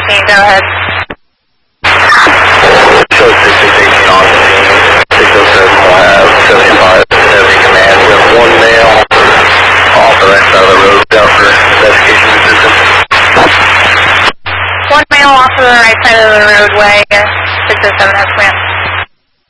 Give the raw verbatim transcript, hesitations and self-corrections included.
eighteen, go ahead. Show six six eighteen on six oh seven will have seventy-five seventy command. We have one male off the right side of the road down for investigation assistance. One male off of the right side of the roadway, six oh seven has command.